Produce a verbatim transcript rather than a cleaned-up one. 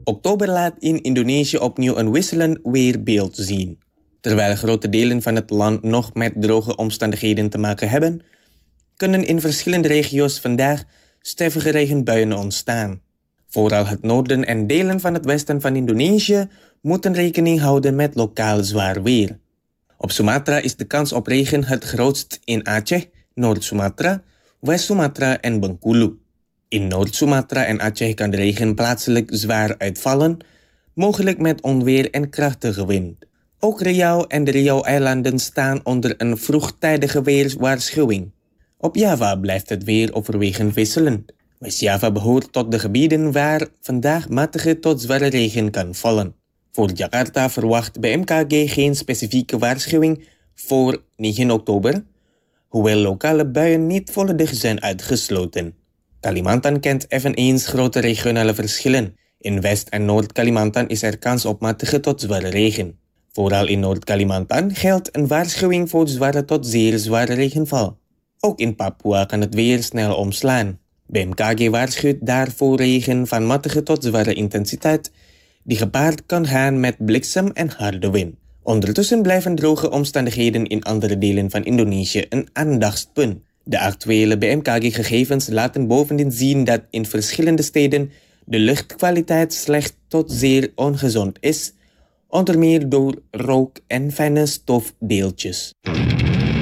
Oktober laat in Indonesië opnieuw een wisselend weerbeeld zien. Terwijl grote delen van het land nog met droge omstandigheden te maken hebben, kunnen in verschillende regio's vandaag stevige regenbuien ontstaan. Vooral het noorden en delen van het westen van Indonesië moeten rekening houden met lokaal zwaar weer. Op Sumatra is de kans op regen het grootst in Aceh, Noord-Sumatra, West-Sumatra en Bengkulu. In Noord-Sumatra en Aceh kan de regen plaatselijk zwaar uitvallen, mogelijk met onweer en krachtige wind. Ook Riau en de Riau-eilanden staan onder een vroegtijdige weerswaarschuwing. Op Java blijft het weer overwegend wisselend. West-Java behoort tot de gebieden waar vandaag matige tot zware regen kan vallen. Voor Jakarta verwacht B M K G geen specifieke waarschuwing voor negen oktober, hoewel lokale buien niet volledig zijn uitgesloten. Kalimantan kent eveneens grote regionale verschillen. In West- en Noord-Kalimantan is er kans op matige tot zware regen. Vooral in Noord-Kalimantan geldt een waarschuwing voor zware tot zeer zware regenval. Ook in Papua kan het weer snel omslaan. B M K G waarschuwt daarvoor regen van matige tot zware intensiteit, die gepaard kan gaan met bliksem en harde wind. Ondertussen blijven droge omstandigheden in andere delen van Indonesië een aandachtspunt. De actuele B M K G-gegevens laten bovendien zien dat in verschillende steden de luchtkwaliteit slecht tot zeer ongezond is, onder meer door rook en fijne stofdeeltjes.